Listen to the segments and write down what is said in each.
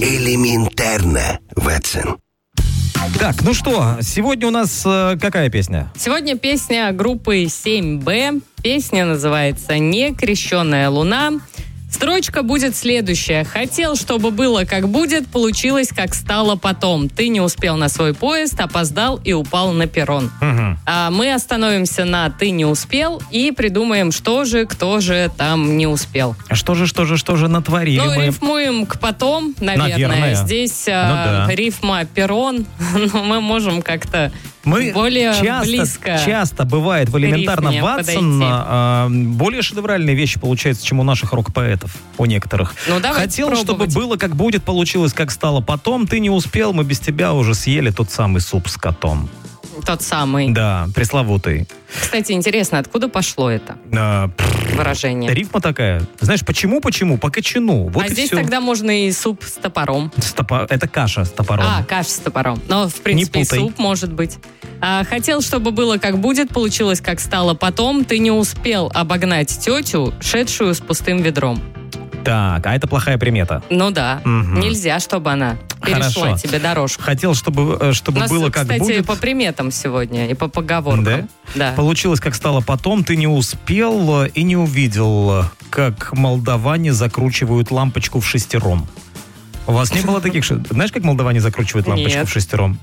Элементарно, Ватсон. Так, ну что, сегодня у нас какая песня? Сегодня песня группы 7B. Песня называется «Некрещенная луна». Строчка будет следующая. «Хотел, чтобы было как будет, получилось, как стало потом. Ты не успел на свой поезд, опоздал и упал на перрон». Угу. А мы остановимся на «ты не успел» и придумаем, кто же там не успел. Что же натворили Ну, мы? Рифмуем к «потом», наверное. Здесь рифма «перрон», но мы можем как-то более близко. Часто бывает в элементарно Ватсон более шедевральные вещи получаются, чем у наших рок-поэтов, у некоторых. Ну, Хотел, чтобы было как будет, получилось, как стало потом. Ты не успел, мы без тебя уже съели тот самый суп с котом. Тот самый. Да, пресловутый. Кстати, интересно, откуда пошло это выражение? Рифма такая. Знаешь, почему? По кочану. Вот и здесь все. тогда можно и суп с топором. Это каша с топором. Каша с топором. Но, в принципе, и суп может быть. Хотел, чтобы было как будет, получилось, как стало потом. Ты не успел обогнать тетю, шедшую с пустым ведром. Так, а это плохая примета. Ну да. Угу. Нельзя, чтобы она перешла тебе дорожку. Хотел, чтобы было как кстати, будет. По приметам сегодня и по поговоркам. Да? Получилось, как стало потом. Ты не успел и не увидел, как молдаване закручивают лампочку в шестером. У вас не было таких? Знаешь, как молдаване закручивают лампочку в шестером?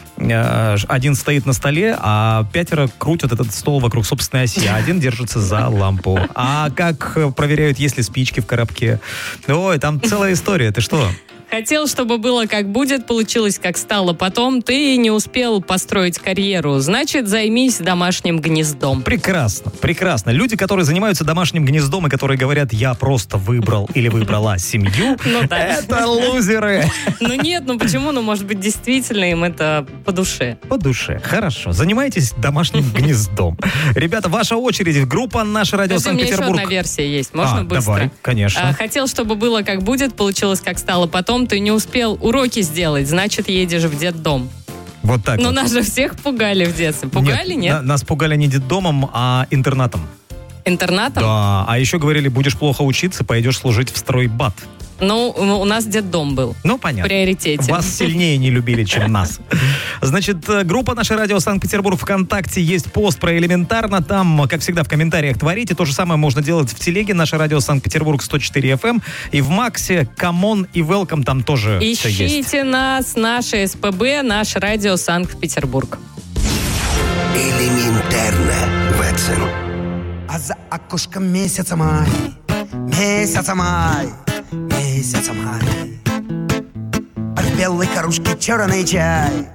Один стоит на столе, а 5 крутят этот стол вокруг собственной оси, а один держится за лампу. А как проверяют, есть ли спички в коробке? Ой, там целая история. Ты что? Хотел, чтобы было как будет, получилось, как стало потом. Ты не успел построить карьеру, значит, займись домашним гнездом. Прекрасно. Люди, которые занимаются домашним гнездом и которые говорят, я просто выбрал или выбрала семью, это лузеры. Почему? Может быть, действительно им это по душе. По душе. Хорошо. Занимайтесь домашним гнездом. Ребята, ваша очередь. Группа «Наше радио Санкт-Петербург». У меня еще одна версия есть. Можно быстро? Давай, конечно. Хотел, чтобы было как будет, получилось, как стало потом. Ты не успел уроки сделать, значит, едешь в детдом. Вот так. Но нас же всех пугали в детстве. Пугали, нет? Нас пугали не детдомом, а интернатом. Интернатом? Да. А еще говорили, будешь плохо учиться, пойдешь служить в стройбат. У нас детдом был. Понятно. В приоритете. Вас сильнее не любили, чем нас. Значит, группа «Наше радио Санкт-Петербург» ВКонтакте, есть пост про элементарно. Там, как всегда, в комментариях творите. То же самое можно делать в телеге «Наше радио Санкт-Петербург» 104 FM. И в Максе «Камон» и «Велком» там тоже все есть. Ищите нас, наше СПБ, «Наше радио Санкт-Петербург». Элементарно, Ватсон. А за окошком месяца май, месяца май, месяца май. А в белой кружке черный чай,